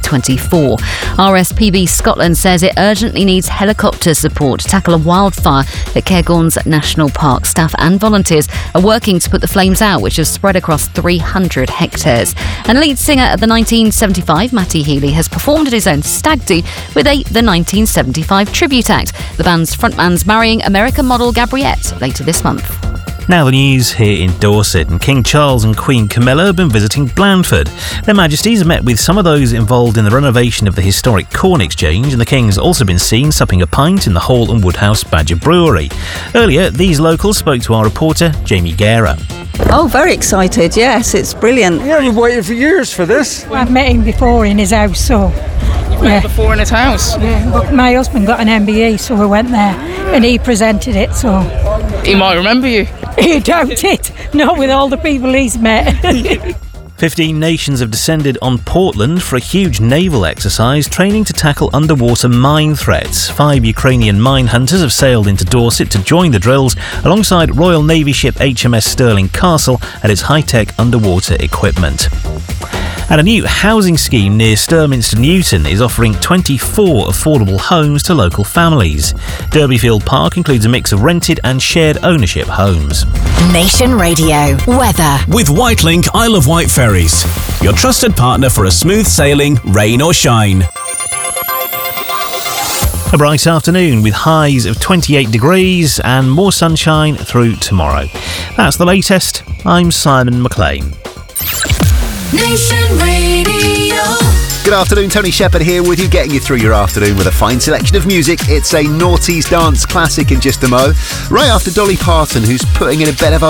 2024. RSPB Scotland says it urgently needs helicopter support to tackle a wildfire at Cairngorms National Park. Staff and volunteers are working to put the flames out, which have spread across 300 hectares. And lead singer of the 1975, Matty Healy, has performed at his own stag do with the 1975 tribute act. The band's frontman's marrying American model Gabriette later this month. Now the news here in Dorset, and King Charles and Queen Camilla have been visiting Blandford. Their Majesties met with some of those involved in the renovation of the historic Corn Exchange, and the King's also been seen supping a pint in the Hall and Woodhouse Badger Brewery. Earlier, these locals spoke to our reporter, Jamie Guerra. Oh, very excited, yes, it's brilliant. Yeah, we've waited for years for this. I've met him before in his house, so... You've met him before in his house? Yeah, but my husband got an MBE, so we went there, and he presented it, so... He might remember you. You doubt it, not with all the people he's met. 15 nations have descended on Portland for a huge naval exercise training to tackle underwater mine threats. 5 Ukrainian mine hunters have sailed into Dorset to join the drills alongside Royal Navy ship HMS Stirling Castle and its high-tech underwater equipment. And a new housing scheme near Sturminster Newton is offering 24 affordable homes to local families. Derbyfield Park includes a mix of rented and shared ownership homes. Nation Radio weather with Whitelink Isle of Wight Ferries, your trusted partner for a smooth sailing, rain or shine. A bright afternoon with highs of 28 degrees and more sunshine through tomorrow. That's the latest. I'm Simon McLean. Nation Radio. Good afternoon, Tony Shepherd here with you, getting you through your afternoon with a fine selection of music. It's a noughties dance classic in just a mo, right after Dolly Parton, who's putting in a bit of a